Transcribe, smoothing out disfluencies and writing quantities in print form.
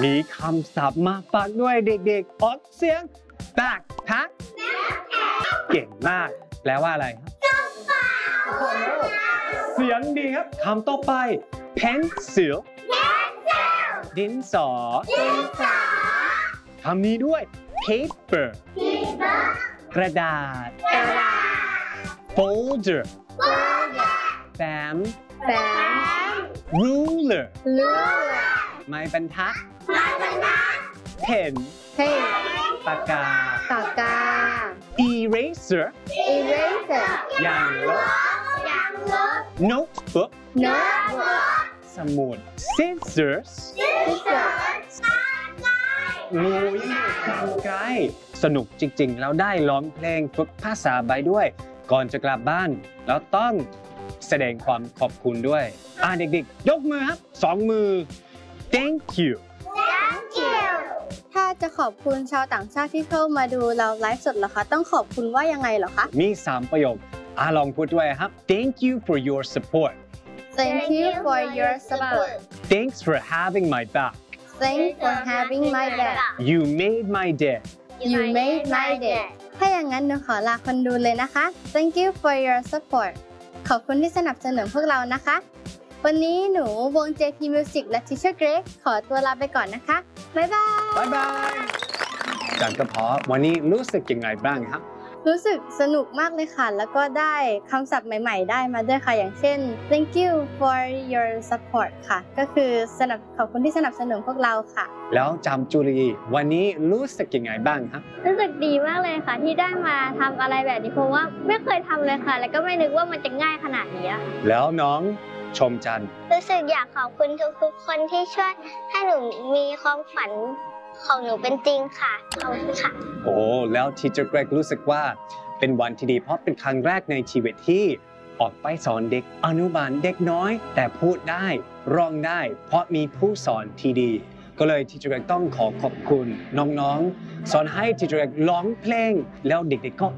มีคำศัพท์มาฝากด้วยเด็กๆออกเสียง backpack เก่งมากแปลว่าอะไรครับเสียงดีครับคำต่อไป pencil ดินสอคำนี้ด้วย paper กระดาษ folder แฟ้ม ruler ไม้บรรทัด pen ปากกา eraser ยางลบ notebook สมุด scissors งูยังทำไกลสนุกจริงๆแล้วได้ร้องเพลงฝึกภาษาไปด้วย ก่อนจะกลับบ้านแล้วต้องแสดงความขอบคุณด้วยเด็กๆยกมือครับ2 มือ thank you ถ้าจะขอบคุณชาวต่างชาติที่เข้ามาดูเราไลฟ์สดเหรอคะต้องขอบคุณว่ายังไงเหรอคะมี3 ประโยคลองพูดด้วยครับ thank you for your support Thank you for your support thanks for having my back Thanks for having my back you made my day You made my day ถ้าอย่างนั้นหนูขอลาคนดูเลยนะคะ Thank you for your support ขอบคุณที่สนับสนุนพวกเรานะคะ วันนี้หนูวง JP Music และ Teacher Greg ขอตัวลาไปก่อนนะคะ บ๊ายบายบ๊ายบายจันกระเพาะวันนี้รู้สึกยังไงบ้างครับรู้สึกสนุกมากเลยค่ะ แล้วก็ได้คำศัพท์ใหม่ๆได้มาด้วยค่ะ อย่างเช่น Thank you for your support ค่ะ ก็คือขอบคุณที่สนับสนุนพวกเราค่ะแล้วจำจุลีวันนี้รู้สึกยังไงบ้างครับรู้สึกดีมากเลยค่ะที่ได้มาทำอะไรแบบนี้เพราะว่าไม่เคยทำเลยค่ะ แล้วก็ไม่นึกว่ามันจะง่ายขนาดนี้ค่ะแล้วน้องชมจันรู้สึกอยากขอบคุณทุกๆคนที่ช่วยให้หนูมีความฝันของหนูเป็นจริงค่ะขอบคุณค่ะโอ้แล้ว Teacher Greg รู้สึกว่าเป็นวันที่ดีเพราะเป็นครั้งแรกในชีวิตที่ออกไปสอนเด็กอนุบาลเด็กน้อยแต่พูดได้ร้องได้เพราะมีผู้สอนที่ดีก็เลย Teacher Greg ต้องขอบคุณน้องๆสอนให้ Teacher Greg ร้องเพลงแล้วเด็กๆก็